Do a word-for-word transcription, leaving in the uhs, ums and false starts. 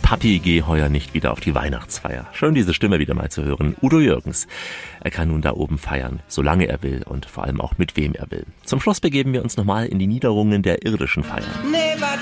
Papi, geh heuer nicht wieder auf die Weihnachtsfeier. Schön, diese Stimme wieder mal zu hören. Udo Jürgens. Er kann nun da oben feiern, solange er will und vor allem auch mit wem er will. Zum Schluss begeben wir uns nochmal in die Niederungen der irdischen Feiern.